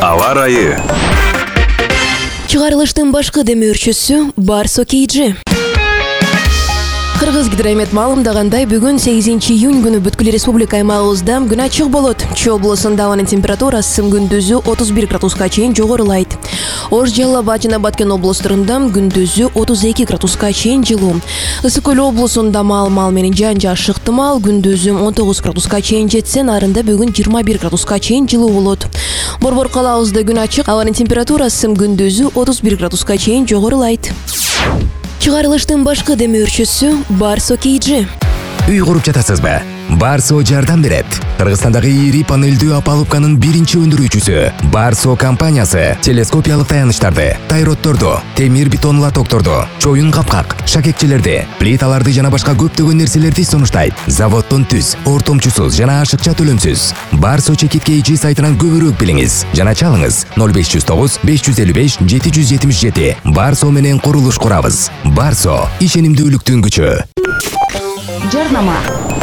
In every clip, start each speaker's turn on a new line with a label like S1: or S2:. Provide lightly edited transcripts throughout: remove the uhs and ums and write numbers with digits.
S1: Ава ырайы.
S2: Чыгарылыштын башкы демөөрчүсү Барсо KG. Кыргыз гидромет маалымдагандай, бүгүн 8 июнь күнү бүткүл республика аймагыбызда күн ачык болот. Чүй облусунда абанын температурасы күндүзү 31 градуска чейин жогорулайт. Ош, Жалал Абад жана Баткен облустарында күндүзү 32 градуска чейин жылуу. Ысык Көл облусунда маал менен жаан-жаш ыктымал, күндүзү 19 градуска чейин жетсе, нарында бүгүн 21 градуска чейин жылуу болот. Борбор калаабызда күн ачык, абанын температурасы күндүзү 31 градуска чейин жогорулайт. Чыгарылыштын башкы демөөрчүсү Барсо KG.
S3: Үй куруп жатасызбы? Барсо жардам берет. Кыргызстандагы ири панелдүү опалубканын биринчи өндүрүүчүсү Барсо компаниясы телескопиялык таяныштарды, тайротторду, темир бетон лотокторду, чоюн капкак, шакекчелерди, плиталарды жана башка көптөгөн нерселерди сунуштайт. Заводдон түз, ортомчусуз жана ашыкча төлөмсүз. Барсо Чекит KG сайтынан көбүрөөк билиңиз жана чалыңыз 0509 555 777. Барсо менен курулуш курабыз. Барсо ишенимдүүлүктүн күчү.
S4: Жарнама.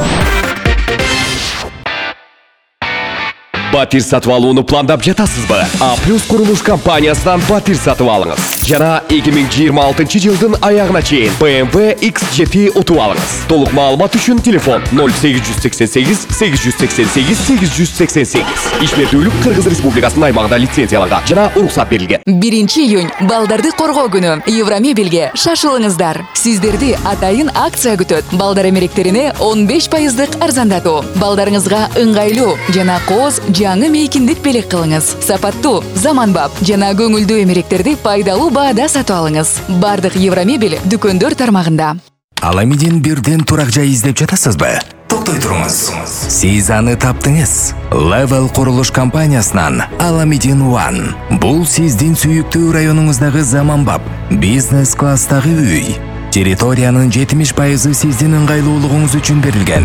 S5: Батир сатып алууну пландап жатасызбы? А+ курулуш компаниясынан батир сатып алыңыз. Жана 2026 жылдын аягына чейин BMW X7 утуп алыңыз. Толук маалымат үчүн телефон 0888 888 888. Ишмердүүлүк Кыргыз Республикасынын аймагында лицензияланган жана уруксат берилген.
S4: 1 июнь балдарды коргоо күнү. Евромебелге шашылыңыздар. Сиздерди атайын акция күтөт. Балдар эмеректерине 15% арзандатуу. Балдарыңызга ыңгайлуу жана кооз жаңы мейкиндик белек кылыңыз. Сапаттуу, заманбап жана көңүлдүү эмеректерди пайдалуу баада сатып алыңыз. Бардык Евромебель дүкөндөр тармагында.
S3: Аламиден бирден турак жай издеп жатасызбы? Токтой туруңуз. Сиз аны таптыңыз. Level курулуш компаниясынан Аламиден One. Бул сиздин сүйүктүү районуңуздагы заманбап бизнес класстагы үй. Территориянын 70% сиздин ыңгайлуулугуңуз үчүн берилген.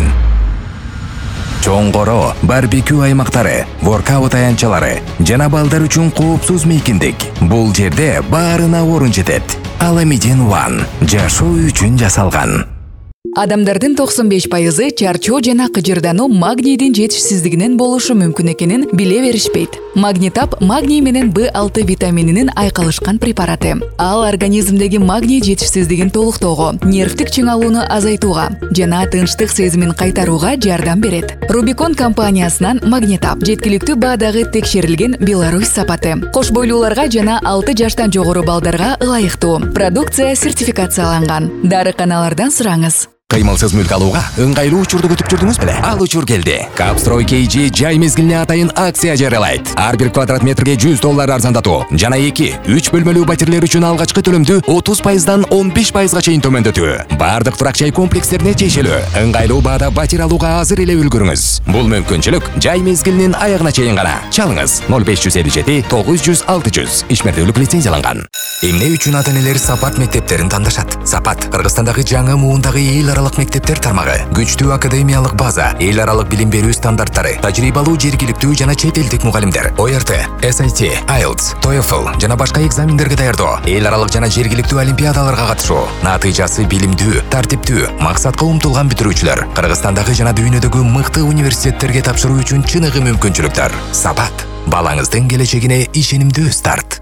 S3: Чоңгоро, барбекю аймактары, воркаут аянчалары жана балдар үчүн коопсуз мейкиндик. Бул жерде баарына орун жетет. Аламиден One жашоо үчүн жасалган.
S4: Адамдардын 95% чарчоо жана кыжырдануу магнийдин жетишсиздигинен болушу мүмкүн экенин биле беришпейт. Магнитап магний менен B6 витамининин айкалышкан препараты. Ал организмдеги магний жетишсиздигин толуктоого, нервтик чыңалууну азайтууга жана тынчтык сезимин кайтарууга жардам берет. Рубикон компаниясынан Магнитап жеткиликтүү баадагы текшерилген Беларусь сапаты. Кош бойлууларга жана 6 жаштан жогору балдарга ылайыктуу. Продукция сертификацияланган. Дарыканалардан сураңыз.
S3: Кыймылсыз мүлк алууга ыңгайлуу учурду күтүп жүрдүңүз беле? Ал учур келди. Капстрой KG жай мезгилине атайын акция жарыялайт. Ар бир квадрат метрге $100 арзандатуу жана 2-3 бөлмөлүү батирлер үчүн алгачкы төлөмдү 30%дан 15%га чейин төмөндөтүү. Бардык турак жай комплекстерине тиешелүү. Ыңгайлуу баада батир алууга азыр эле үлгүрүңүз. Бул мүмкүнчүлүк жай мезгилинин аягына чейин гана. Чалыңыз 0557 900 600. Ишмердүүлүк лицензияланган. Эмне үчүн ата-энелер Сапат мектептерин тандашат? Сапат Кыргызстандагы жаңы муундагы эл аралык мектептер тармагы. Күчтүү академиялык база, эл аралык билим берүү стандарттары, тажрыйбалуу жергиликтүү жана чет элдик мугалимдер, ORT, SAT, IELTS, TOEFL жана башка экзамендерге даярдоо, эл аралык жана жергиликтүү олимпиадаларга катышуу. Натыйжасы билимдүү, тартиптүү, максатка умтулган бүтүрүүчүлөр Кыргызстандагы жана дүйнөдөгү мыкты университеттерге тапшыруу үчүн чыныгы мүмкүнчүлүктөр. Сапат балаңыздын келечегине ишенимдүү старт.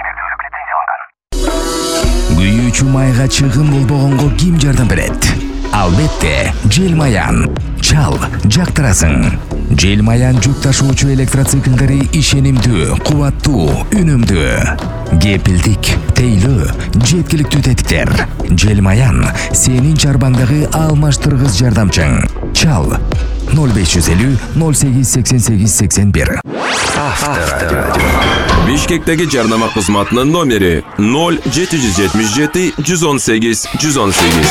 S3: Күйүүчү майга чыгым болбогонго ким жардам берет? Албетте, Желмаян. Чал, жактырасың. Желмаян жүк ташуучу электроциклдери ишенимдүү, кубаттуу, үнөмдүү. Кепилдик, тейлөө, жеткиликтүү тетиктер. Желмаян сенин чарбаңдагы алмаштыргыс жардамчың. Чал 0550 0888 81.
S1: Авторадио. Бишкектеги жарнама кызматынын номери 0777 118 118.